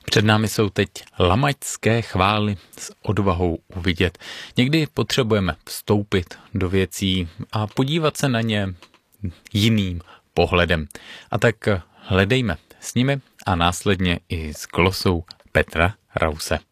Před námi jsou teď lamaťské chvály s odvahou uvidět. Někdy potřebujeme vstoupit do věcí a podívat se na ně jiným pohledem. A tak hledejme s nimi a následně i s glosou Petra Rause.